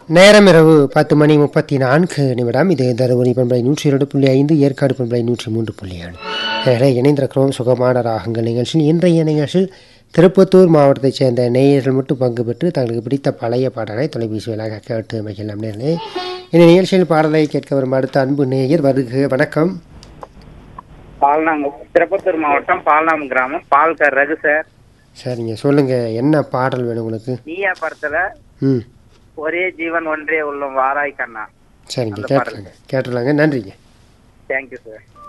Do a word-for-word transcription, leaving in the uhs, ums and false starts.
நேரம் இரவு பத்து மணி முப்பத்தி நான்கு நிமிடம். இது தருமபுரி பண்பலை நூற்றி இரண்டு புள்ளி ஐந்து, ஏற்காடு பண்பலை நூற்றி மூன்று புள்ளி ஏழு. வேற இணைந்திருக்கிறோம் சுகமான ராகங்கள் நிகழ்ச்சியில். இன்றைய நிகழ்ச்சியில் திருப்பத்தூர் மாவட்டத்தைச் சேர்ந்த நேயர்கள் மட்டும் பங்கு பெற்று தங்களுக்கு பிடித்த பழைய பாடலை தொலைபேசி வழியாக கேட்டு மகிழலாம். நேர்களே, இந்த நிகழ்ச்சியில் பாடலை கேட்க வரும் அடுத்த அன்பு நேயர் வருக. வணக்கம். பால்நாம் திருப்பத்தூர் மாவட்டம் பால்நாம் கிராமம் பால்கர் ரகு சார். சரிங்க, சொல்லுங்க, என்ன பாடல் வேணும் உங்களுக்கு? நீயா படத்துல ம் ஒரே ஜீவன் ஒன்றே உள்ளம் வாராய் கண்ணா. சரிங்க, கேட்டுருங்க கேட்டுருலாங்க. நன்றிங்க. Thank you sir.